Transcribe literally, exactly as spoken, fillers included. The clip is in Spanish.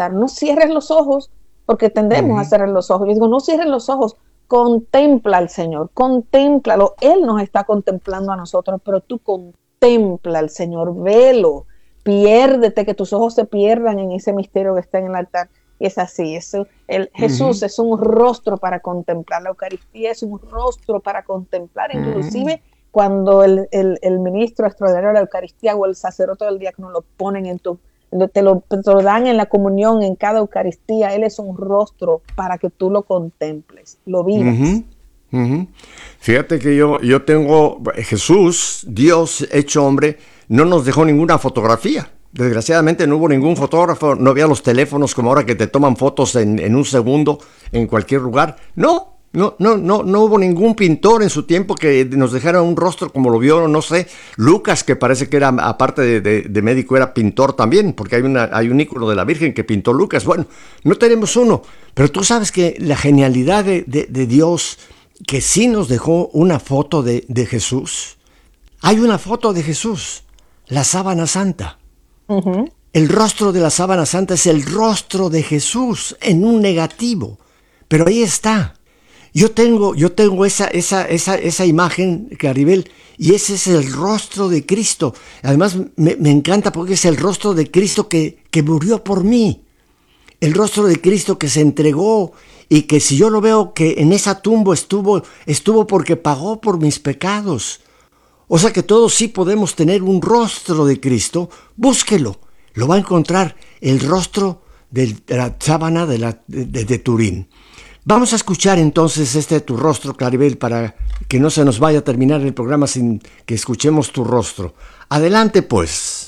altar. No cierres los ojos, porque tendemos Ujú. a cerrar los ojos. Yo digo, no cierres los ojos, contempla al Señor, contémplalo. Él nos está contemplando a nosotros, pero tú contempla al Señor, velo, piérdete, que tus ojos se pierdan en ese misterio que está en el altar. Y es así, es, el, Jesús Ujú. es un rostro para contemplar, la Eucaristía es un rostro para contemplar, Ujú. inclusive cuando el, el, el ministro extraordinario de la Eucaristía o el sacerdote del diácono lo ponen en tu, te lo, te lo dan en la comunión, en cada Eucaristía, Él es un rostro para que tú lo contemples, lo vivas. Ujú, ujú. Fíjate que yo, yo tengo, Jesús, Dios hecho hombre, no nos dejó ninguna fotografía. Desgraciadamente no hubo ningún fotógrafo, no había los teléfonos como ahora que te toman fotos en, en un segundo en cualquier lugar. No, no, no, no, no hubo ningún pintor en su tiempo que nos dejara un rostro como lo vio, no sé, Lucas, que parece que era, aparte de, de, de médico, era pintor también, porque hay, una, hay un ícono de la Virgen que pintó Lucas. Bueno, no tenemos uno, pero tú sabes que la genialidad de, de, de Dios, que sí nos dejó una foto de, de Jesús. Hay una foto de Jesús, la sábana santa. Uh-huh. El rostro de la sábana santa es el rostro de Jesús en un negativo, pero ahí está. Yo tengo, yo tengo esa, esa, esa, esa imagen, Claribel, y ese es el rostro de Cristo. Además, me, me encanta porque es el rostro de Cristo que, que murió por mí. El rostro de Cristo que se entregó y que si yo lo veo que en esa tumba estuvo, estuvo porque pagó por mis pecados. O sea que todos sí podemos tener un rostro de Cristo. Búsquelo, lo va a encontrar, el rostro de la sábana de, la, de, de, de Turín. Vamos a escuchar entonces este Tu Rostro, Claribel, para que no se nos vaya a terminar el programa sin que escuchemos Tu Rostro. Adelante pues.